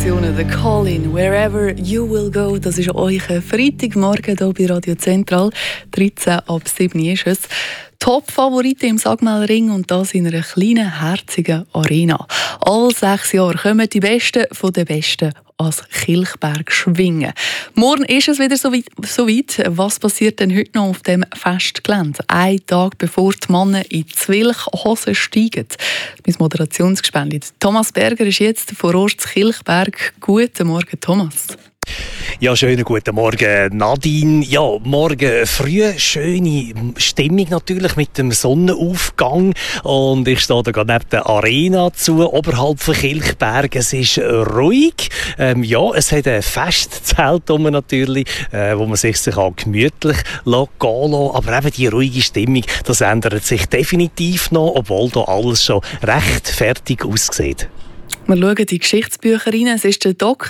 Reaktionen. «The Call-In», «Wherever You Will Go», das ist euch Freitagmorgen hier bei Radio Zentral. 13 ab 7 ist es. Top-Favoriten im Sagmelring und das in einer kleinen, herzigen Arena. Alle 6 Jahre kommen die Besten von den Besten ans Kilchberg schwingen. Morgen ist es wieder so weit. Was passiert denn heute noch auf dem Festgelände? Ein Tag bevor die Männer in die Zwilchhosen steigen. Mein Moderationsgespendet Thomas Berger ist jetzt vor Ort in Kilchberg. Guten Morgen, Thomas. Ja, schönen guten Morgen, Nadine. Ja, morgen früh schöne Stimmung natürlich mit dem Sonnenaufgang. Und ich stehe da gerade neben der Arena zu, oberhalb von Kilchberg. Es ist ruhig. Ja, es hat ein Festzelt natürlich, wo man sich gemütlich gehen lassen. Aber eben die ruhige Stimmung, das ändert sich definitiv noch, obwohl da alles schon recht fertig aussieht. Wir schauen in die Geschichtsbücher rein. Es ist der Dr.